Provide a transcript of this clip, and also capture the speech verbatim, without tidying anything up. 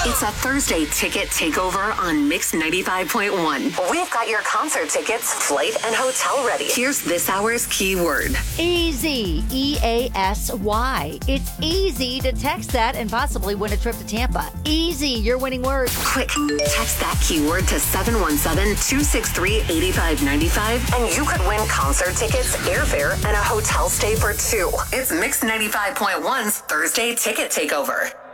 It's a Thursday ticket takeover on Mix ninety-five point one. We've got your concert tickets, flight, and hotel ready. Here's this hour's keyword. Easy. E A S Y. It's easy to text that and possibly win a trip to Tampa. Easy, your winning word. Quick, text that keyword to seven one seven, two six three, eight five nine five and you could win concert tickets, airfare, and a hotel stay for two. It's Mix ninety-five point one's Thursday ticket takeover.